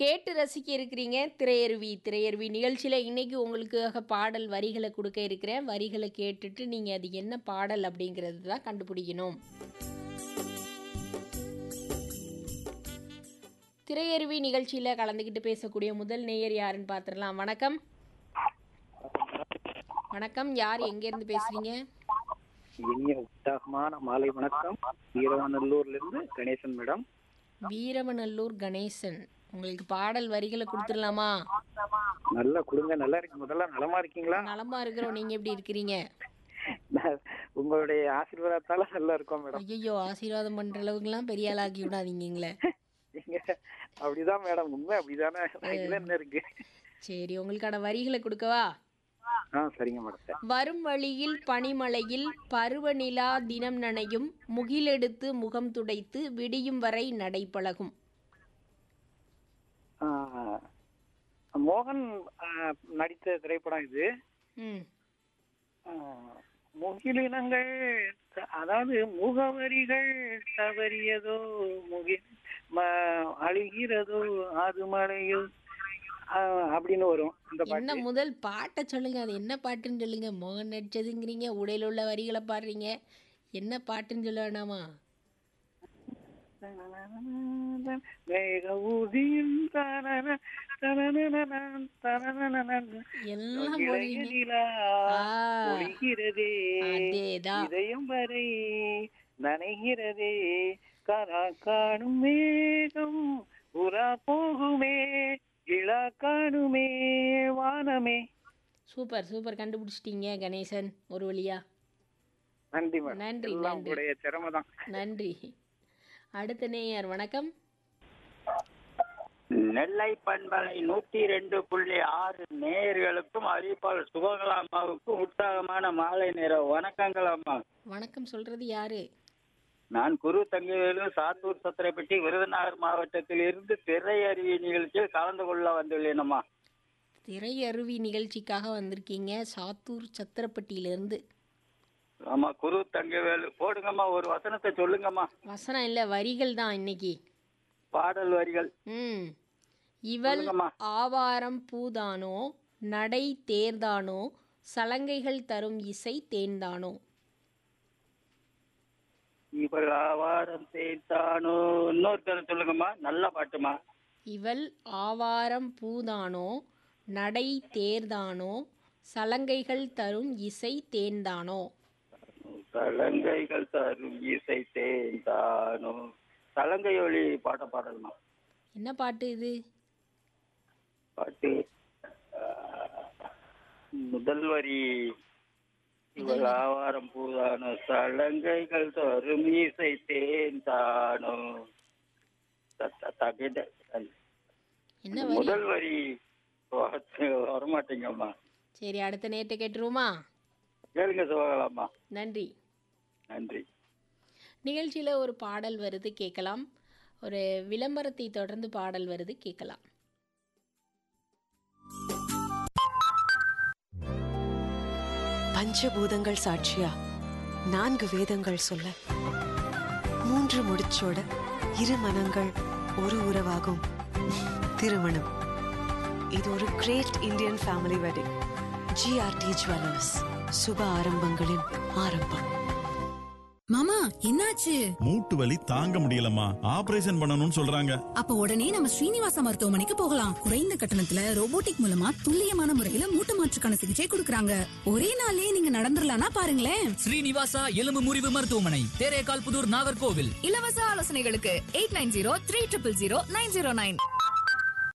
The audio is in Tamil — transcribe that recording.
கேட்டு ரசிக்க இருக்கிறீங்க திரையருவி நிகழ்ச்சியில் இன்னைக்கு உங்களுக்காக பாடல் வரிகளை கொடுக்க இருக்கிறேன். வரிகளை கேட்டுட்டு நீங்கள் அது என்ன பாடல் அப்படிங்கிறது தான் கண்டுபிடிக்கணும். திரையருவி நிகழ்ச்சியில் கலந்துக்கிட்டு பேசக்கூடிய முதல் நேயர் யாருன்னு பார்த்துடலாம். வணக்கம். வணக்கம், யார் எங்கேருந்து பேசுறீங்க? இனிய உற்சாகமான மாலை வணக்கம். வீரவநல்லூர்ல இருந்து கணேசன் மேடம். வீரவநல்லூர் கணேசன், உங்களுக்கு பாடல் வரிகளை கொடுத்துடலாமா? நல்லா கொடுங்க. நல்லா இருக்கு. முதல்ல நலமா இருக்கீங்களா? நலமா இருக்கிறோம், நீங்க எப்படி இருக்கிறீங்க? உங்களுடைய ஆசீர்வாதத்தால நல்லா இருக்கோம் மேடம். ஐயோ, ஆசீர்வாதம் பண்ற அளவுக்குலாம் பெரிய ஆளாக்கி விடாதீங்களே. அப்படிதான் மேடம், உண்மை அப்படிதானே. என்ன இருக்கு? சரி, உங்களுக்கான வரிகளை கொடுக்கவா? சரிங்க மேடம். வரும் வழியில் பனிமலையில் பருவநிலா தினம் நனையும், முகிலெடுத்து முகம் துடைத்து விடியும் வரை நடைபழகும். மோகன் நடித்த திரைப்படம் இது. முகிலினங்கள், அதாவது முகவரிகள் தவறியதோ அழுகிறதோ அது மழையோ அப்படின்னு வரும். என்ன முதல் பாட்டை சொல்லுங்க, அது என்ன பாட்டுன்னு சொல்லுங்க. மோகன் நடிச்சதுங்கிறீங்க, உடையில உள்ள வரிகளை பாடுறீங்க, என்ன பாட்டுன்னு சொல்ல வேணாமா? எல்லாம் இதயம் வரை நனைகிறதே, காணும் மேகம் உரா போகுமே, இளா காணுமே வானமே. சூப்பர் சூப்பர், கண்டுபிடிச்சிட்டீங்க கணேசன் ஒரு வழியா. நன்றி நன்றி நன்றி, திறமைதான். நன்றி. அடுத்த நேயர் வணக்கம். நெல்லை பண்பலை 102.6 நேயர்களுக்கும் அறிவிப்பாளர் சுபகலாமாவுக்கும் உற்சாகமான மாலை நேர வணக்கங்கள் அம்மா. வணக்கம், சொல்றது யாரு? நான் குரு தங்கவேலு, சாத்தூர் சத்திரப்பட்டி, விருதுநகர் மாவட்டத்தில் இருந்து திரையருவி நிகழ்ச்சியில் கலந்து கொள்ள வந்துள்ளேன் அம்மா. திரையருவி நிகழ்ச்சிக்காக வந்திருக்கீங்க சாத்தூர் சத்திரப்பட்டியிலிருந்து? ஆமா, குரு தங்கவேலு. போடுங்கம்மா, ஒரு வசனத்தை சொல்லுங்கம்மா. வசனம் இல்ல, வரிகள் தான் இன்னைக்கு. பாடல் வரிகள். இவள் ஆவாரம் பூதானோ, நடை தேர்தானோ, சலங்கைகள் தரும் இசை தேர்ந்தானோ. இவள் ஆவாரம் தேர்தானோ, இன்னொரு தடவை சொல்லுங்கம்மா. நல்ல பாட்டுமா. இவள் ஆவாரம் பூதானோ, நடை தேர்தானோ, சலங்கைகள் தரும் இசை தேர்ந்தானோ. சலங்கைகள் தரும் இசை தேர்ந்தானோ. சலங்கை ஒளி பாட்ட பாடலுமா. என்ன பாட்டு இது? பாட்டு முதல் வரி. இவள் ஆவாரம் பூதானோ, சலங்கைகள் தரும் இசை தேர்ந்தானோ. முதல் வரி வரமாட்டேங்கம்மா. சரி, அடுத்த நேரத்தை கேட்டுருவோமா? கேளுங்க சிவகலாமா. நன்றி நன்றி. நிகழ்ச்சியில் ஒரு பாடல் வருது, கேட்கலாம். ஒரு விளம்பரத்தை தொடர்ந்து பாடல் வருது, கேட்கலாம். பஞ்சபூதங்கள் சாட்சியா 4 வேதங்கள் சொல்ல, 3 முடிச்சோட 2 மனங்கள் ஒரு உறவாகும். திருமணம். இது ஒரு great Indian family wedding. GRT jewellers, சுப ஆரம்பங்களின் ஆரம்பம். மாமா, என்னாச்சு? மூட்டு வலி தாங்க முடியலம்மா, ஆபரேஷன் பண்ணணும்னு சொல்றாங்க. அப்ப உடனே நம்ம ஸ்ரீனிவாச மருத்துவமனைக்கு போகலாம். குறைந்த கட்டணத்துல ரோபோட்டிக் மூலமா துல்லியமான முறையில மூட்டு மாற்றுக்கான சிகிச்சை கொடுக்கறாங்க. ஒரே நாளே நீங்க நடந்துடலாம்னா பாருங்களேன். ஸ்ரீனிவாசா எலும்பு முறிவு மருத்துவமனை, தேரேகால் புதூர், நாகர்கோவில். இலவச ஆலோசனைகளுக்கு 8903000909.